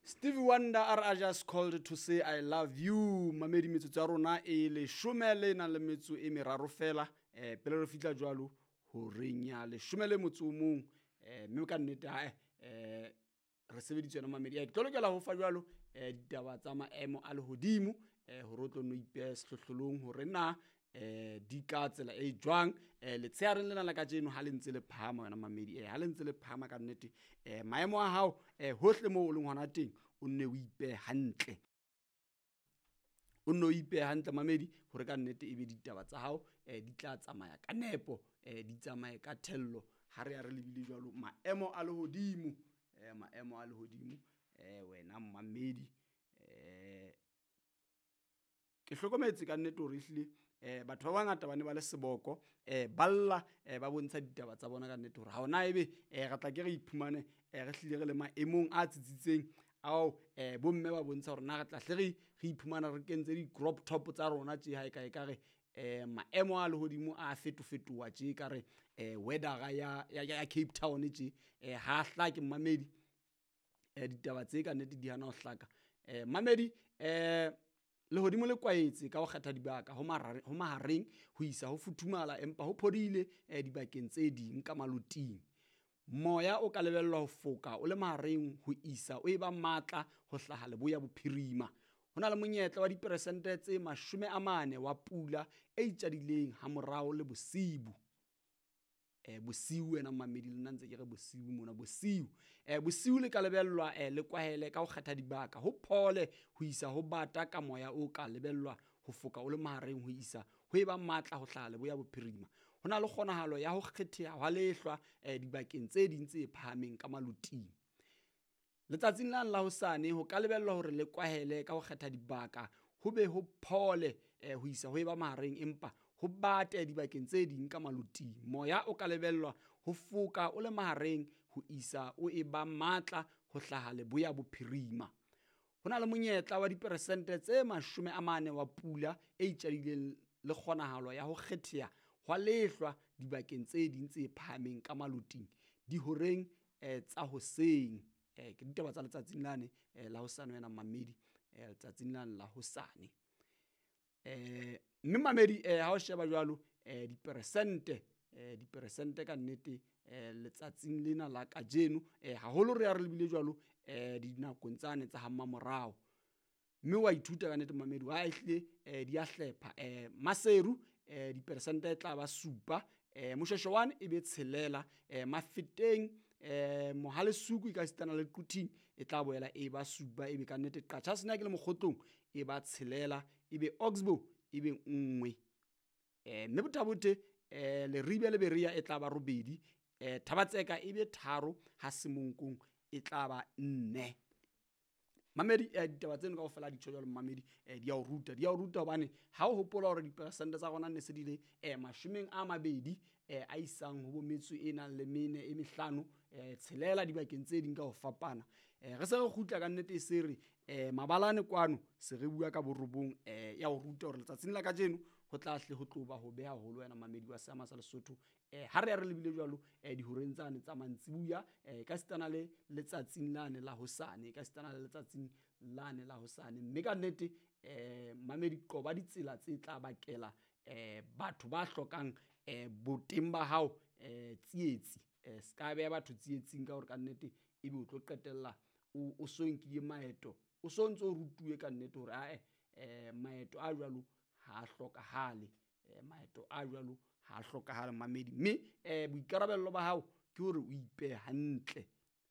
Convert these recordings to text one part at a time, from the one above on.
Stevie Wonder I just called to say I love you. Mamedi metsotso tsa rona e le 13 fela pele re fitla jwalo ho renya le 11 mme ka nnete re sebeditswe na mamedi ke tlokela ho fa jwalo ditaba tsa maemo a lehodimo hore o tlo no ipeha sehlohlolong hore na di ka tsela e jwang le tseareng lena la ka jeno ha le ntse le phama wena mamedi ha le ntse le phama ka nnete maemo a hao hohle mo o leng hona teng o nne o ipehe hantle o nno ipeha hantle mamedi hore ka nnete ebe ditaba tsa hao di tla tsamaya ka nepo di tsamaye ka thello ha re ya re lebile jwalo maemo a lehodimo wena mamedi ke hlokometse ka nnete hore ehlile batho ba bangata ba ne ba le seboko balla ba bontsha ditaba tsa bona ka nnete hore ha ona ebe re tla ke re iphumane re hlile re le maemong a tsitsitseng ao bomme ba bontsha hore na re tla hle re iphumana re kentse di crop top tsa rona tje ha e ka re maemo a lehodimo a fetofetoha tje ka re weather ya Cape Town tje ha hla ke mamedi ditaba tse ka nnete di hana ho hlaka mamedi lehodimo le kwaetse ka ho kgetha dibaka ho mahareng ho isa ho futhumala empa ho phodile dibakeng tse ding ka maloting. Moya o ka lebellwa ho foka o le mahareng ho isa o eba matla ho hlaha leboya bophirima. Ho na le monyetla wa diperesente tse 40 wa pula e itjadileng ha morao le bosiu. Bosiu wena mamedi le nantse ke re bosiu mona bosiu le ka lebellwa le kwahele ka ho kgetha dibaka ho phole ho isa ho bata ka moya o ka lebellwa ho foka o le mahareng ho isa ho eba matla ho hlaha leboya bophirima. Ho na le kgonahalo ya ho kgetheha ha lehlwa dibakeng tse ding tse phahameng ka maloting. Letsatsing la hosane ho ka lebellwa hore le kwahele ka ho kgetha dibaka ho be ho phole ho isa ho eba mahareng empa ho bate dibakeng tse ding ka maloting. Moya o ka lebellwa ho foka o le mahareng ho isa o eba matla ho hlaha leboya bophirima. Ho na le monyetla wa diperesente tse 40 wa pula e itjadileng le kgonahalo ya ho kgetheha hwa lehlwa dibakeng tse ding tse phahameng ka maloting dihoreng tsa hoseng. Ke ditaba tsa letsatsing lane la hosane wena mamedi letsatsing lane la hosane mme mamedi ha o sheba jwalo diperesente ka nnete letsatsing lena la kajeno haholo re ya re lebile jwalo dinakong tsane tsa hamma morao mme wa ithuta ka nnete mamedi wa ehlile di a hlepha maseru diperesente e tla ba 7 moshosho 1 e be 6 mafeteng mohalesuku ka sitana le quting e tla boela e ba 7 e be ka nnete qacha sena ke le mokgotlong e ba 6 e be oxbow e be 1 mme botabote le ribe le beria e tla ba 2 thabatseka e be 3 ha semonkong e tla ba 4 mamedi ditaba tseno kaofela di tshwela mamedi di a o ruta hobane ha o hopola hore diperesente tsa rona ne se di le 20 a isang ho bometso e nang le 4 6 dibakeng tse ding ka ho fapana re se re khutla ka nnete se re mabalane kwano se re bua ka borobong ya o ruta hore letsatsing la kajeno ho tla hle ho tloba ho beha holo wena mamedi wa seama sa Lesotho ha re ya re lebile jwalo dihoreng tsane tsa mantsibuya ka sitana le letsatsing lane la hosane mme ka nnete mamedi qoba ditsela tse tla bakela batho ba hlokang boteng ba hao tsietsi ska beha batho tsietsing ka hore ka nnete ebe o tlo qetella o so nkile maeto o so ntse o rutuwe ka nnete hore maeto a jwalo ha hlokahale mamedi mme boikarabello ba hao ke hore o ipehe hantle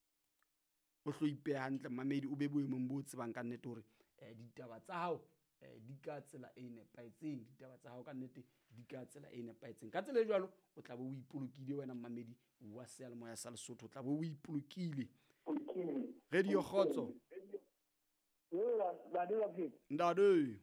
mamedi o be boemong bo tsebang ka nnete hore ditaba tsa hao di ka tsela e nepahetseng ka tsela e jwalo o tla be o ipolokile wena mamedi wa sealemoya sa Lesotho o tla be o ipolokile radio khotso ndade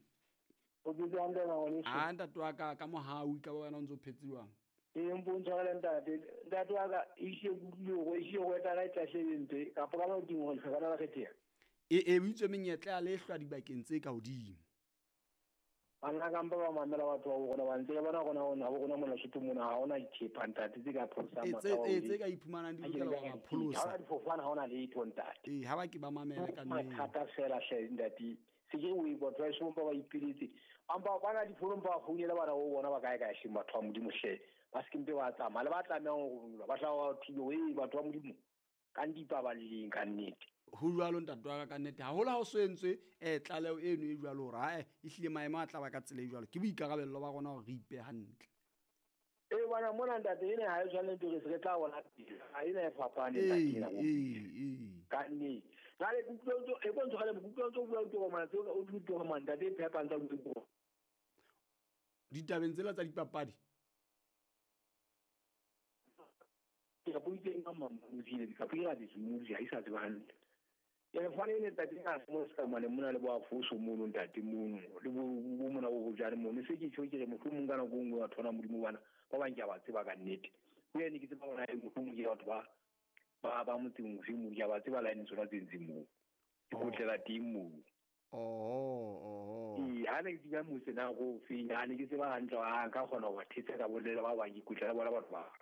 ntate wa ka mohawi ka wena o ntse o phetsiwang mpontshagale ntate wa ka ishe go etala e tlahlelente kapa ka modimo go tlhokana la kgethea e bitswe menyetla ya lehlwa dibakeng tse ka hodimo bana kampa ba mamela batho ba bona ba ntse bona gona mona Lesotho mona ha ona dithepa ntate tse ka phosa matao tse ka iphumanang di lokela ba pholosa ha di fofana ha ona le ito ntate ha ba ke ba mamele ka nnete mathata fela hle ntate se ke o batho ba shompa ba ipiletse amba bana di phone ba founela bana o bona ba kae ka shima batho ba modimo hle ba se kempe ba tsama le ba tlameang go ba tla thibo batho ba modimo ka ndipa ba leng ka nnete ho jwalo ntate wa ka nnete ha hola ho so entswe tlaleo eno e jwalo hore ha ehlile maemo a tla ba ka tsela e jwalo ke boikarabello ba rona hore re ipe hantle bana mona ntate ene ha e tshwaneng hore se re tla bona ha ena e fapane ntate ka nnete ngale kutlonto e bontsha gale kutlonto bua go mana tse o thuto go mana ntate phepa ntsa go ditabeng tsela tsa dipapadi ke go itse mama mo dile ka pira di mo di ha isa tse bana ya fane ne tati ga mo ska mane mona le ba fuso mo ntate mo le bo mona go jare mo ne se ke tshwe ke mo fumo ngana go ngwa thona modimo bana ba ba ntja ba tseba ka nnete go ene ke tseba bona e mo fumo ke batho ba mo tseng mo ya ba tseba la ene tsona tsentsi mo go tlela timo ha ne ke ga mo se na go finya ne ke tseba hantle ha ka gona go thetsa ka bolela ba ba ikutlela bona batho ba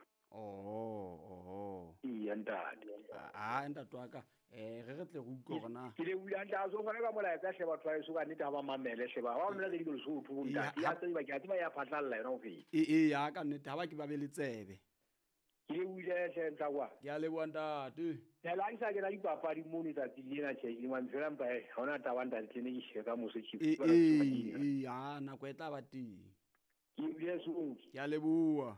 ntate ntate wa ka re tle go utlwa gona ke le bulang tla so gona ka molaetsa hle batho ba eso ka nnete ha ba mamele hle ba ba mmela ke dilo so thu ntate ya tseba ke a tseba ya phatlalla yona go feta ya ka nnete ha ba ke ba be le tsebe ke le buile hle ntla kwa ke a leboa ntate ya la isa ke la dipapadi mo ni tsa tsena che di man fela mpa hona taba ntate ke ne ke sheka mo se chief nako e tla ba teng ke buile so ke a leboa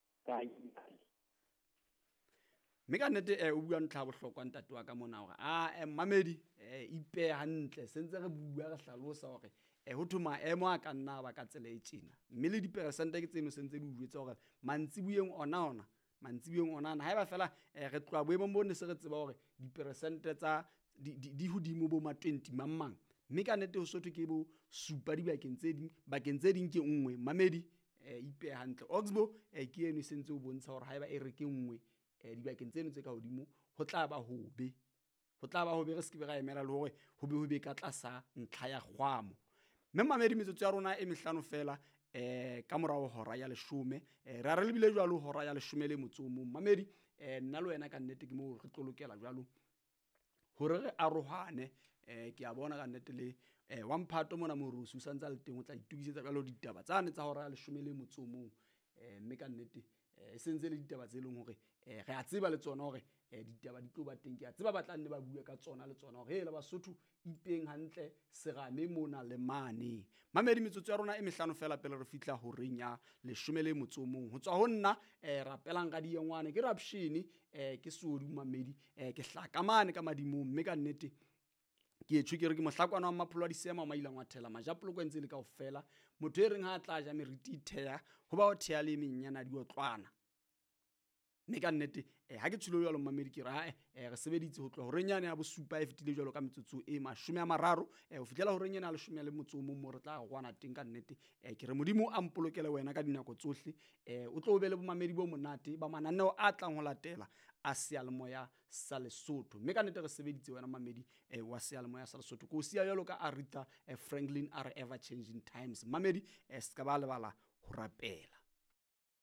mme ka nnete o bua ntlha bohlokwa ntate wa ka mona hore mmamedi ipe hantle sentse re bua re hlalosa hore ho thwe maemo a ka nna ba ka tsela e tjena mme le diperesente ke tseno sentse di utswetsa hore mantsibueng ona ha eba fela re tloa boemong bo ne se re tseba hore diperesente tsa di hodimo bo ma 20 mang mme ka nnete ho sotho ke bo supa dibakeng tse ding ke nngwe mmamedi ipe hantle Oxbo ke eno sentse o bontsha hore ha eba e re ke nngwe dibakeng tseno tse ka hodimo ho tla ba hobe re se ke be ga emela le hore ho be ka tlasa ntlha ya kgwamo mme mamedi metsotso ya rona e mehlano fela ka morao hora ya 10 re a re lebile jwalo hora ya 10 le motso mong mamedi nna le wena ka nnete ke mo re tlo lokela jwalo hore re arohane ke a bona ka nnete le wa mphato mona mo rusu santsa le teng o tla itukisetsa jwalo ditaba tsane tsa hora ya 10 le motso mong mme ka nnete sentse le ditaba tse leng hore re a tseba le tsona hore ditaba di tlo ba teng ke a tseba ba tla nne ba bua ka tsona le tsona hore hele Basotho ipeng hantle serame mona le mane mamedi metsotso ya rona e mehlano fela pele re fitla ho reng ya 10 le motso mong ho tswa ho nna rapelang ka diengwane ke rapshini ke Sodu mamedi ke hlakamane ka madimong mme ka nnete ke etshwe ke re ke mohlakwana wa mapholo a disema maileng wa thela majapolo kwentse le kaofela motho e reng ha tla ja meriti ithea ho ba o thea le menyana di otlwana mme ka nnete ha ke tshilo jwalo mamedi ke ra re sebeditse ho tloha ho renyane ya bosupa e fetile jwalo ka metsotso e 30 ho fitlela ho renyane ya 10 le motso mong mo re tla go gwana teng ka nnete ke re modimo a mpolokele wena ka dinako tsohle o tlo be le bomamedi bo monate ba mananeo a tlang ho latela a seyalemoya sa Lesotho mme ka nnete re sebeditse wena mamedi wa seyalemoya sa Lesotho ko sia jwalo ka Aretha Franklin are ever changing times mamedi se ka ba lebala ho rapela.